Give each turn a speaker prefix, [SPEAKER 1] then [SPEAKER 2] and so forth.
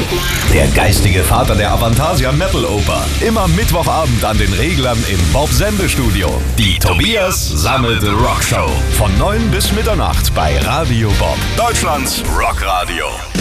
[SPEAKER 1] Der geistige Vater der Avantasia Metal Oper. Immer Mittwochabend an den Reglern im Bob Sende Studio. Die Tobias Sammelte Rockshow. Von 9 bis Mitternacht bei Radio Bob. Deutschlands Rockradio.